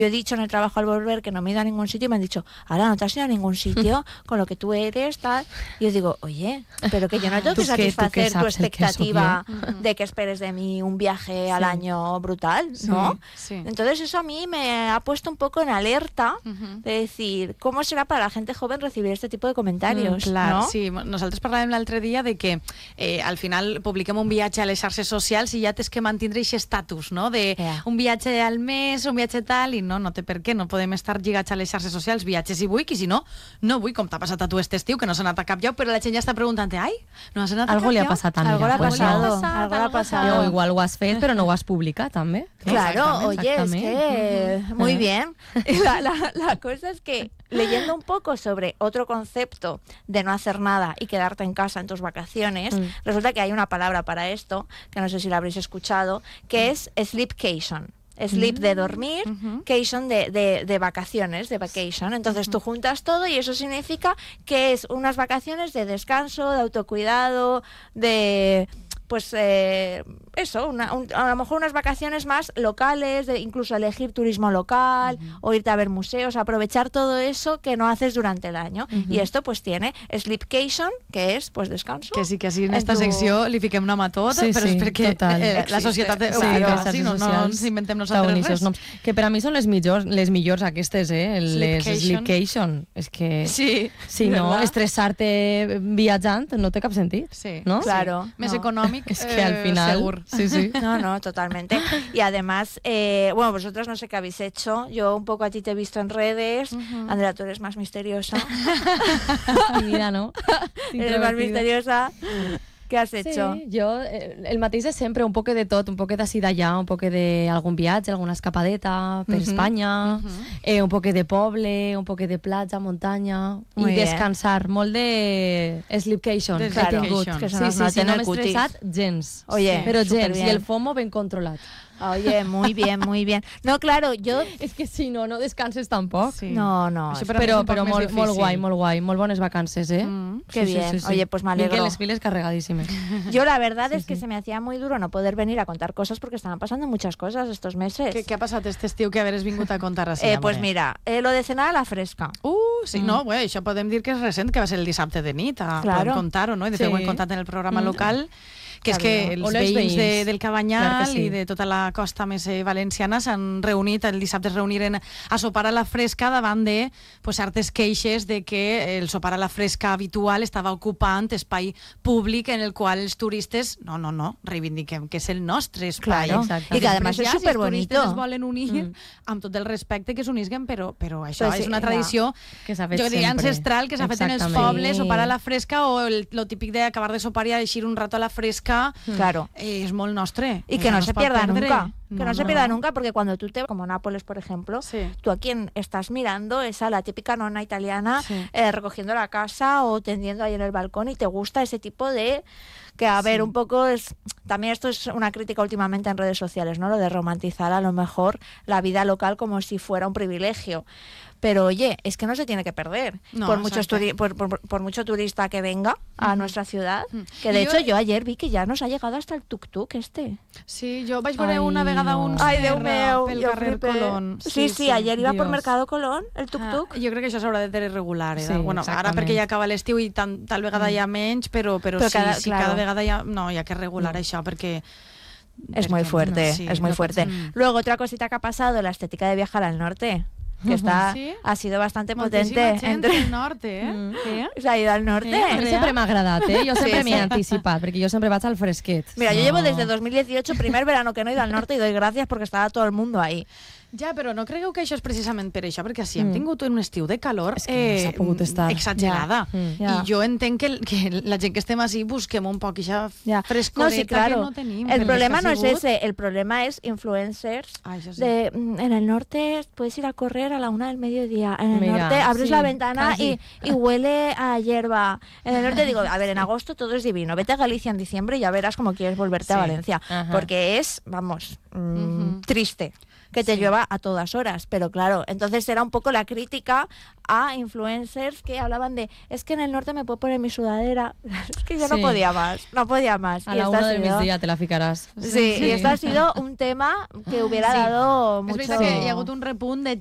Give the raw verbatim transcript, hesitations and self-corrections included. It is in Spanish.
Yo he dicho en el trabajo al volver que no me he ido a ningún sitio y me han dicho, ahora no te has ido a ningún sitio con lo que tú eres, tal. Y yo digo, oye, pero que yo no tengo que satisfacer tu expectativa de que esperes de mí un viaje sí. al año brutal, ¿no? Sí, sí. Entonces eso a mí me ha puesto un poco en alerta uh-huh. de decir, ¿cómo será para la gente joven recibir este tipo de comentarios? Mm, clar, no? sí. Nosaltres parlàvem l'altre dia de que eh, al final publiquem un viatge a les xarxes socials i ja tens que mantindre aquest estatus, no? De yeah. un viatge al mes, un viatge tal, i no, no té per què, no podem estar lligats a les xarxes socials, viatges si vull, i si no, no vull, com t'ha passat a tu este estiu, que no s'ha anat a cap lloc, però la gent ja està preguntant, ai, no has anat a algo cap li lloc? ha passat a mi. Algo le ha pues pasado, no. algo le ha pasado. O igual ho has fet, però no ho has publicat, també. Claro, oye, es que uh-huh. muy bien. La, la, la cosa es que leyendo un poco sobre otro concepto de no hacer nada y quedarte en casa en tus vacaciones, mm. resulta que hay una palabra para esto, que no sé si la habréis escuchado, que mm. es sleepcation. Sleep de dormir, uh-huh. cation de, de, de vacaciones, de vacation. Entonces uh-huh. tú juntas todo y eso significa que es unas vacaciones de descanso, de autocuidado, de... pues eh, eso, una, un, a lo mejor unas vacaciones más locales, de incluso elegir turismo local uh-huh. o irte a ver museos, aprovechar todo eso que no haces durante el año. Uh-huh. Y esto pues tiene sleepcation, que es pues descanso. Que sí, que sí, en esta tu... secció li fiquem nom a tot, sí, però sí, és perquè eh, la societat... Sí, claro, les sí, no, no ens inventem nosaltres res. Noms. Que per a mi són les millors, les millors aquestes, eh? Les sleepcation. És que sí, si no, estressar-te viatjant no té cap sentit. Sí, ¿no? claro. Sí. Més no. econòmic. És que al final, seguro. Sí, sí. No, no, totalmente. Y además, eh, bueno, vosotras no sé qué habéis hecho. Yo un poco a ti te he visto en redes. Uh-huh. Andrea, tú eres más misteriosa. Mira, ¿no? Eres más misteriosa. ¿Qué has hecho? Sí, jo, eh, el mateix de sempre, un poc de tot, un poc d'ací d'allà, un poc d'algun viatge, alguna escapadeta per uh-huh. Espanya, uh-huh. eh, un poc de poble, un poc de platja, muntanya, Muy i bien. Descansar, molt de sleepcation. De que he tingut. que sí, sí, sí, sí, no m'he estressat gens. Oye, però gens, bien. i el FOMO ben controlat. Oye, muy bien, muy bien. No, claro, yo... És que si no, no descanses tampoc. Sí. No, no. Això però però molt, molt guai, molt guai. Molt bones vacances, ¿eh? Mm, qué sí, bien. Sí, sí, sí. Oye, pues me alegro. Vinc les piles carregadísimes. Yo la verdad sí, es que sí. se me hacía muy duro no poder venir a contar cosas porque estaban pasando muchas cosas estos meses. Què, què ha passat este estiu que haveres vingut a contar així? Eh, pues mira, eh, lo de cenar a la fresca. Uh, sí, mm. no, bé, això podem dir que és recent, que va ser el dissabte de nit. A, claro. Podem contar-ho, no? I de fet sí. ho hem contat en el programa mm. local, que és que els veïns, veïns de, del Cabanyal sí. i de tota la costa més eh, valenciana s'han reunit, el dissabte es reuniren a sopar a la fresca davant de pues, certes queixes de que el sopar a la fresca habitual estava ocupant espai públic en el qual els turistes, no, no, no, reivindiquem que és el nostre espai. Claro. I que además és superbonito. Si els turistes es volen unir, mm. amb tot el respecte que s'unisguen, però, però això pues és una tradició ja. que s'ha fet jo diria sempre. ancestral, que s'ha fet en els pobles, sopar a la fresca o el, lo típic d'acabar de sopar i eixir un rato a la fresca. Claro. Eh, es molt nostre. Y que no, no se pierda perdre. nunca. Que no, no se pierda no. nunca, porque cuando tú te... Como Nápoles, por ejemplo, sí. tú a quien estás mirando es a la típica nonna italiana sí. eh, recogiendo la casa o tendiendo ahí en el balcón y te gusta ese tipo de... Que, a ver, sí. un poco es... También esto es una crítica últimamente en redes sociales, ¿no? Lo de romantizar a lo mejor la vida local como si fuera un privilegio. Pero oye, es que no se tiene que perder no, por, muchos turi- por, por, por mucho turista que venga a uh-huh. nuestra ciudad, uh-huh. que de y hecho yo... yo ayer vi que ya nos ha llegado hasta el tuk-tuk este. Sí, jo vaig veure una vegada no. un Ai, Déu meu, pel carrer Colón. Sí, sí, sí, ayer iba Dios. por Mercado Colón, el tuk-tuk. Ah, jo crec que això s'haurà de tenir regular, eh? Sí, bueno, ara perquè ja acaba l'estiu i tan, tal vegada mm. hi ha menys, però, però, però sí, cada, sí claro. cada vegada hi ha, no, hi ha que regular mm. això perquè... Es muy fuerte, no, sí, es muy no, fuerte. Mm. Luego, otra cosita que ha pasado, la estética de viajar al norte. Que está, ¿sí? ha sido bastante potente. Entre el norte, eh? Mm. ¿Sí? Se ha ido al norte. Sí, a mi sempre m'ha agradat, eh? Jo sempre sí, m'he sí. anticipat, perquè jo sempre vaig al fresquet. Mira, no. yo llevo desde dos mil dieciocho, primer verano que no he ido al norte y doy gracias porque estaba todo el mundo ahí. Ja, però no creieu que això és precisament per això, perquè si hem mm. tingut un estiu de calor és que no s'ha pogut estar exagerada. Ja. Mm. I jo entenc que, que la gent que estem així busquem un poc aquesta ja. frescoreta no, sí, claro. que no tenim. El problema no es ese, el problema es influencers. Ah, sí. de en el norte puedes ir a correr a la una del mediodía. En el Mira, norte abres sí, la ventana y, y huele a hierba. En el norte digo, a ver, en agosto todo es divino. Vete a Galicia en diciembre y ya verás cómo quieres volverte sí. a Valencia. Ajá. Porque es, vamos, mmm, uh-huh. triste. que te Sí. llueva a todas horas, pero claro, entonces era un poco la crítica a influencers que hablaban de, es que en el norte me puedo poner mi sudadera, es que yo no Sí. podía más, no podía más. A Y la esto ha una del sido- migdia te la ficaràs. Sí, y esto ha sido un tema que hubiera Sí. dado És mucho... veritat que hi ha hagut un repunt de